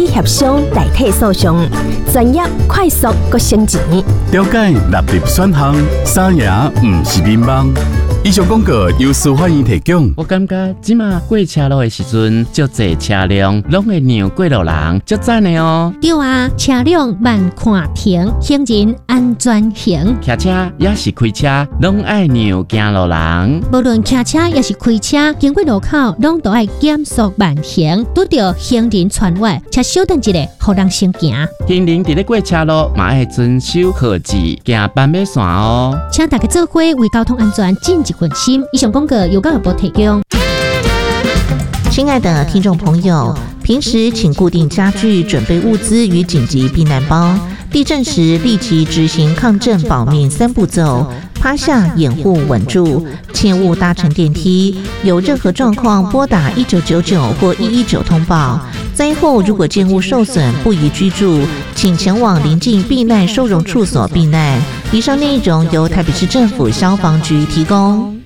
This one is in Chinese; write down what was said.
协商代替诉讼，专业、快速、阁省钱。 了解纳入选项，三赢唔是乒乓。以上广告由司法院提供。 我感觉即马过车路的时阵，足侪车辆拢会让过路人，足赞的哦。 对啊，车辆慢看停，行人安全行。 骑车也是开车，拢爱让行路人。 无论骑车也是开车，经过路口拢都爱减速慢行，拄到行人穿越，且稍等一下，互人先行。 行人伫咧过车路，嘛爱遵守号志，行斑马线哦。 请大家做伙为交通安全尽一份心。以上广告由教育部提供。 亲爱的听众朋友，平时请固定家具、准备物资与紧急避难包。地震时立即执行抗震保命3步骤：趴下、掩护、稳住，切勿搭乘电梯。有任何状况，拨打1999或119通报。灾后如果建物受损，不宜居住，请前往邻近避难收容处所避难。以上内容由台北市政府消防局提供。